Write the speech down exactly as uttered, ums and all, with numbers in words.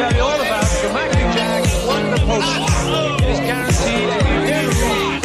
tell you all about the Mackie Jack Wonder Potion. It is guaranteed